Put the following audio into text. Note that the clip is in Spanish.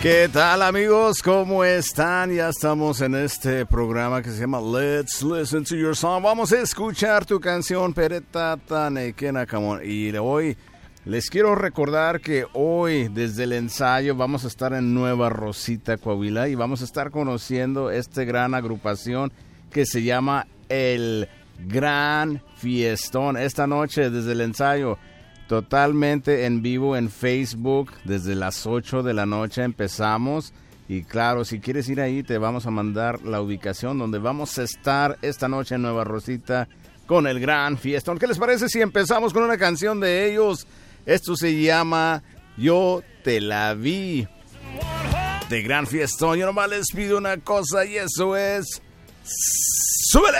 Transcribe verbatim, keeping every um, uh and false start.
¿Qué tal, amigos? ¿Cómo están? Ya estamos en este programa que se llama Let's Listen to Your Song. Vamos a escuchar tu canción, Peretata Nekena Kamon. Y hoy les quiero recordar que hoy, desde el ensayo, vamos a estar en Nueva Rosita, Coahuila, y vamos a estar conociendo esta gran agrupación que se llama El Gran Fiestón. Esta noche, desde el ensayo, totalmente en vivo en Facebook, desde las ocho de la noche empezamos. Y claro, si quieres ir ahí, te vamos a mandar la ubicación donde vamos a estar esta noche en Nueva Rosita con El Gran Fiestón. ¿Qué les parece si empezamos con una canción de ellos? Esto se llama Yo Te La Vi, de Gran Fiestón. Yo nomás les pido una cosa y eso es... ¡súbele!